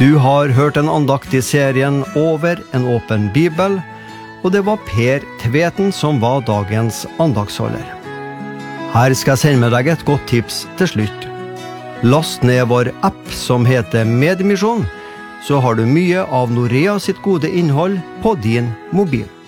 Du har hørt en andakt i serien Over en åpen bibel, og det var Per Tveten som var dagens andaktsholder. Her skal jeg sende med deg et godt tips til slutt. Last ned vår app som heter Medmisjon, så har du mye av Norea sitt gode innhold på din mobil.